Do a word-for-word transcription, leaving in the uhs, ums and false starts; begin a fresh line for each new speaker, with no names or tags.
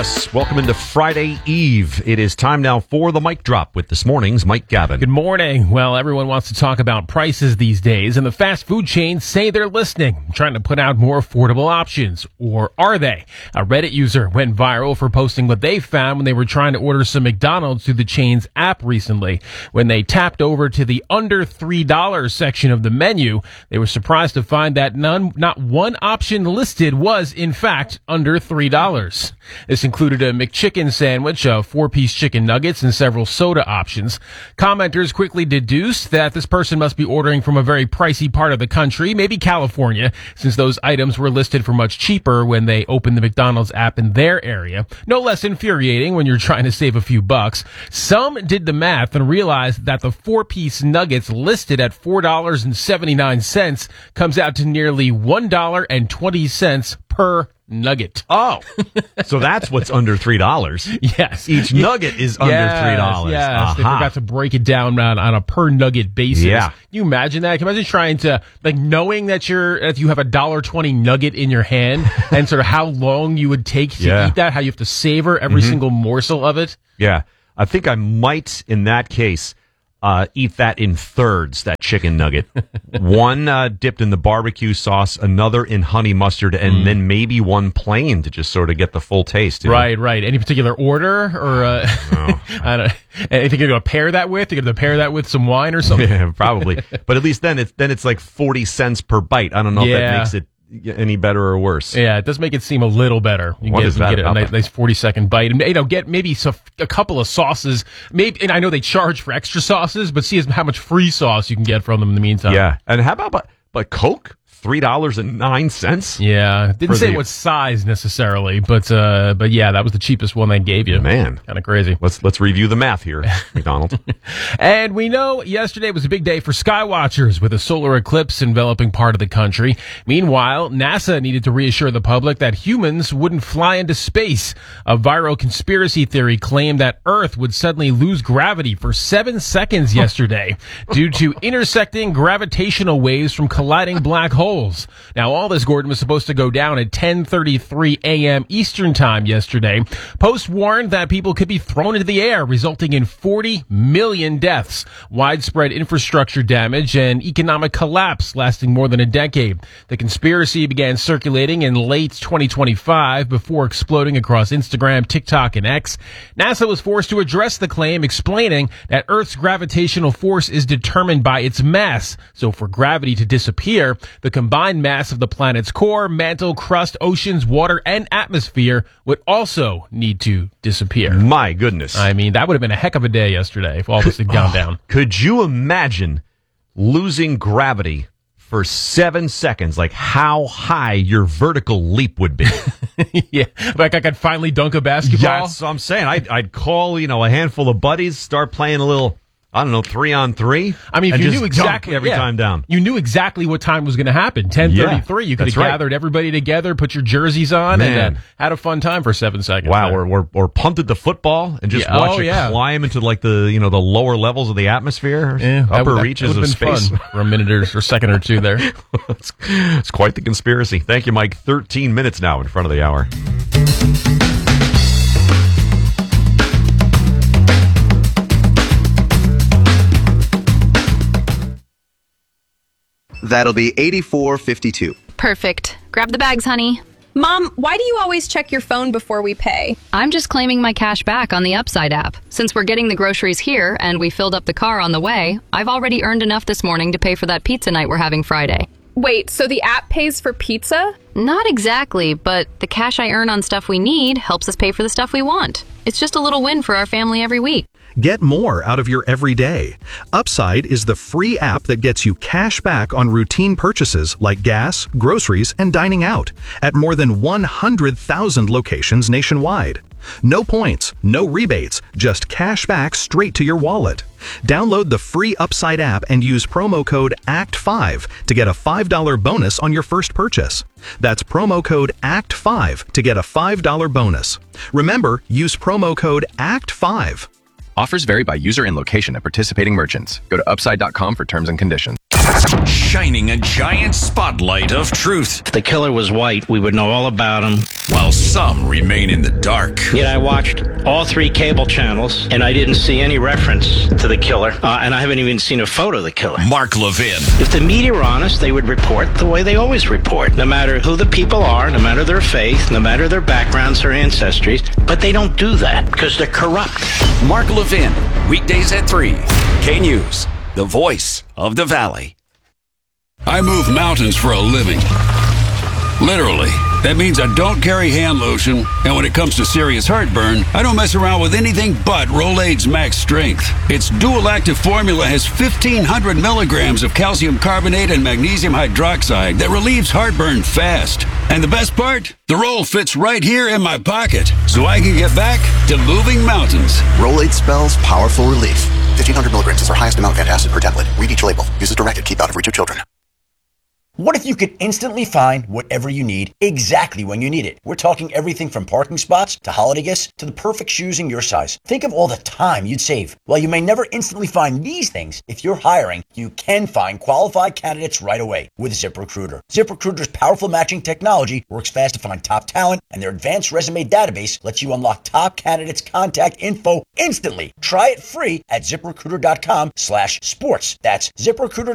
Welcome into Friday Eve. It is time now for the Mic Drop with this morning's Mike Gavin.
Good morning. Well, everyone wants to talk about prices these days, and the fast food chains say they're listening, trying to put out more affordable options. Or are they? A Reddit user went viral for posting what they found when they were trying to order some McDonald's through the chain's app recently. When they tapped over to the under three dollars section of the menu, they were surprised to find that none, not one option listed was, in fact, under three dollars. This included a McChicken sandwich, a four-piece chicken nuggets, and several soda options. Commenters quickly deduced that this person must be ordering from a very pricey part of the country, maybe California, since those items were listed for much cheaper when they opened the McDonald's app in their area. No less infuriating when you're trying to save a few bucks. Some did the math and realized that the four-piece nuggets listed at four dollars and seventy-nine cents comes out to nearly one dollar and twenty cents per nugget.
Oh, so that's what's under three dollars.
Yes.
Each nugget is under
yes,
three dollars.
Yes,
Aha.
they forgot to break it down on, on a per nugget basis.
Yeah.
Can you imagine that? Can you imagine trying to, like, knowing that you're, that you have a one dollar twenty nugget in your hand and sort of how long you would take to
Yeah.
eat that, how you have to savor every
Mm-hmm.
single morsel of it?
Yeah. I think I might, in that case, uh, eat that in thirds, that chicken nugget. One uh, dipped in the barbecue sauce, another in honey mustard, and mm. then maybe one plain to just sort of get the full taste.
Right, know? right. Any particular order? Or uh,
oh.
I don't, anything you're going to pair that with? You're going to pair that with some wine or something?
Yeah, probably. But at least then it's, then it's like forty cents per bite. I don't know
yeah.
if that makes it any better or worse.
Yeah, it does make it seem a little better. You can
what
get,
is that
get a nice,
that?
nice forty second bite, and you know, get maybe so, a couple of sauces. Maybe, and I know they charge for extra sauces, but see how much free sauce you can get from them in the meantime.
Yeah, and how about but, but Coke? Three dollars and nine cents.
Yeah, didn't say
the,
what size necessarily, but uh, but yeah, that was the cheapest one they gave you.
Man,
kind of crazy.
Let's let's review the math here, McDonald.
And we know yesterday was a big day for sky watchers with a solar eclipse enveloping part of the country. Meanwhile, NASA needed to reassure the public that humans wouldn't fly into space. A viral conspiracy theory claimed that Earth would suddenly lose gravity for seven seconds yesterday due to intersecting gravitational waves from colliding black holes. Now, all this, Gordon, was supposed to go down at ten thirty-three a.m. Eastern time yesterday. Post warned that people could be thrown into the air, resulting in forty million deaths, widespread infrastructure damage, and economic collapse lasting more than a decade. The conspiracy began circulating in late twenty twenty-five before exploding across Instagram, TikTok, and X. NASA was forced to address the claim, explaining that Earth's gravitational force is determined by its mass. So for gravity to disappear, the combined mass of the planet's core, mantle, crust, oceans, water, and atmosphere would also need to disappear.
My goodness.
I mean, that would have been a heck of a day yesterday if all this had gone
oh,
down.
Could you imagine losing gravity for seven seconds? Like how high your vertical leap would be.
Yeah, like I could finally dunk a basketball.
Yeah, that's what I'm saying. I'd, I'd call, you know, a handful of buddies, start playing a little, I don't know, three on three.
I mean, if
and
you
just
knew exactly
every
yeah,
time down,
you knew exactly what time was going to happen. ten thirty-three.
Yeah,
you could have
that's right.
gathered everybody together, put your jerseys on,
Man.
and uh, had a fun time for seven seconds.
Wow, or, or or punted the football and just
Yeah,
watch
oh,
it
yeah.
climb into like the you know the lower levels of the atmosphere,
Yeah, that
upper
would- that
reaches
would
of
have been
space.
fun for a minute or, or second or two there.
it's, it's quite the conspiracy. Thank you, Mike. Thirteen minutes now in front of the hour.
That'll be eighty-four fifty-two.
Perfect. Grab the bags, honey.
Mom, why do you always check your phone before we pay?
I'm just claiming my cash back on the Upside app. Since we're getting the groceries here and we filled up the car on the way, I've already earned enough this morning to pay for that pizza night we're having Friday.
Wait, so the app pays for pizza?
Not exactly, but the cash I earn on stuff we need helps us pay for the stuff we want. It's just a little win for our family every week.
Get more out of your everyday. Upside is the free app that gets you cash back on routine purchases like gas, groceries, and dining out at more than one hundred thousand locations nationwide. No points, no rebates, just cash back straight to your wallet. Download the free Upside app and use promo code A C T five to get a five dollars bonus on your first purchase. That's promo code A C T five to get a five dollars bonus. Remember, use promo code A C T five.
Offers vary by user and location at participating merchants. Go to upside dot com for terms and conditions. shining a giant spotlight of truth.
If the killer was white, we would know all about him.
While some remain in the dark.
Yet I watched all three cable channels, and I didn't see any reference to the killer, uh, and I haven't even seen a photo of the killer.
Mark Levin.
If the media were honest, they would report the way they always report, no matter who the people are, no matter their faith, no matter their backgrounds or ancestries, but they don't do that because they're corrupt.
Mark Levin, weekdays at three. K News, the voice of the Valley.
I move mountains for a living. Literally. That means I don't carry hand lotion, and when it comes to serious heartburn, I don't mess around with anything but Rolaids Max Strength. Its dual-active formula has fifteen hundred milligrams of calcium carbonate and magnesium hydroxide that relieves heartburn fast. And the best part? The roll fits right here in my pocket, so I can get back to moving mountains.
Rolaids spells powerful relief. fifteen hundred milligrams is our highest amount of antacid per tablet. Read each label. Use as directed. Keep out of reach of children.
What if you could instantly find whatever you need exactly when you need it? We're talking everything from parking spots to holiday gifts to the perfect shoes in your size. Think of all the time you'd save. While you may never instantly find these things, if you're hiring, you can find qualified candidates right away with ZipRecruiter. ZipRecruiter's powerful matching technology works fast to find top talent, and their advanced resume database lets you unlock top candidates' contact info instantly. Try it free at ZipRecruiter.com slash sports. That's ZipRecruiter.